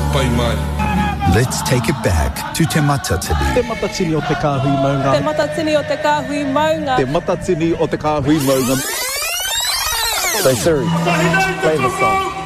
pai mai. Let's take it back to Te Matatini. Te matatini o te kāhui maunga. Te matatini o te kāhui maunga. Te matatini o te kāhui maunga. So Siri, play the song.